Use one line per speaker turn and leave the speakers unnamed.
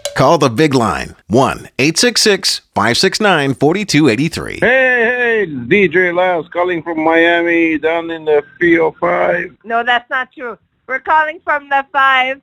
Call the big line, 1-866-569-4283.
Hey, it's DJ Laz calling from Miami down in the 305.
No, that's not true. We're calling from the 5